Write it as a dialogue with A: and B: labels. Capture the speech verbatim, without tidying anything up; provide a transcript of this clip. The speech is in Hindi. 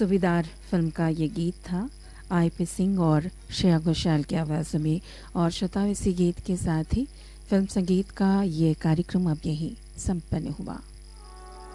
A: सूबेदार फिल्म का ये गीत था आई पी सिंह और श्रेया घोषाल की आवाज़ में। और श्रोताओं, इसी गीत के साथ ही फिल्म संगीत का ये कार्यक्रम अब यहीं संपन्न हुआ।